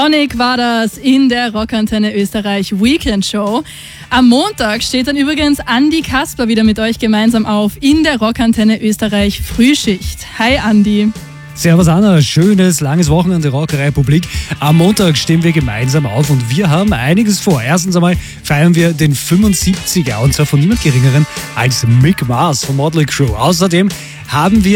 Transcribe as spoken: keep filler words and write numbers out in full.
Tonic war das in der Rockantenne Österreich Weekend Show. Am Montag steht dann übrigens Andi Kasper wieder mit euch gemeinsam auf in der Rockantenne Österreich Frühschicht. Hi Andi. Servus Anna, schönes, langes Wochenende Rockrepublik. Am Montag stehen wir gemeinsam auf und wir haben einiges vor. Erstens einmal feiern wir den fünfundsiebziger und zwar von niemand Geringeren als Mick Mars von Motley Crue. Außerdem haben wir